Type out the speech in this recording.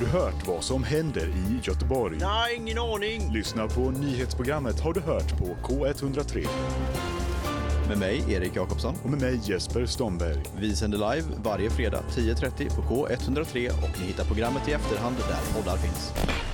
du hört vad som händer i Göteborg? Nej, ingen aning. Lyssna på nyhetsprogrammet Har du hört på K103. Med mig, Erik Jakobsson. Och med mig, Jesper Stomberg. Vi sänder live varje fredag 10:30 på K103 och ni hittar programmet i efterhand där poddar finns.